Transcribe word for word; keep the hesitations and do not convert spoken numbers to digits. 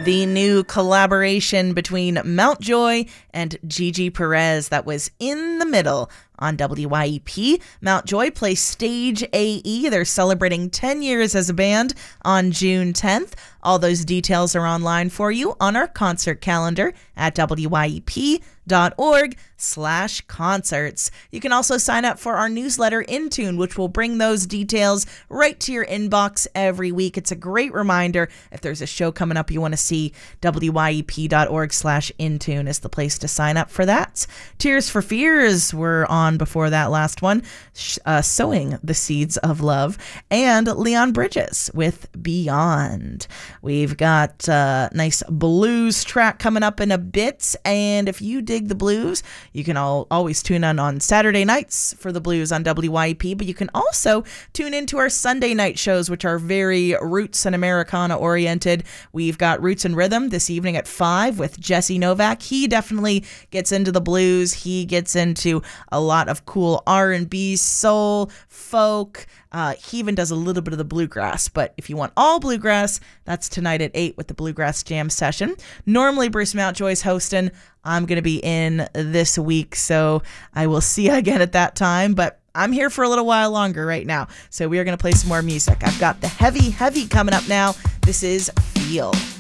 the new collaboration between Mountjoy and Gigi Perez that was In the Middle on W Y E P. Mountjoy plays Stage A E. They're celebrating ten years as a band on June tenth. All those details are online for you on our concert calendar at W Y E P dot org slash concerts. You can also sign up for our newsletter Intune, which will bring those details right to your inbox every week. It's a great reminder if there's a show coming up you want to see. W Y E P dot org slash Intune is the place to sign up for that. Tears for Fears were on before that last one, uh, Sowing the Seeds of Love, and Leon Bridges with Beyond. We've got a nice blues track coming up in a bit, and if you dig the blues, you can all, always tune in on Saturday nights for the blues on W Y E P, but you can also tune into our Sunday night shows, which are very roots and Americana oriented. We've got Roots and Rhythm this evening at five with Jesse Novak. He definitely gets into the blues. He gets into a lot of cool R and B, soul, folk. Uh, he even does a little bit of the bluegrass, but if you want all bluegrass, that's tonight at eight with the Bluegrass Jam session. Normally, Bruce Mountjoy's hosting. I'm going to be in this week, so I will see you again at that time, but I'm here for a little while longer right now, so we are going to play some more music. I've got the heavy, heavy coming up now. This is Feel.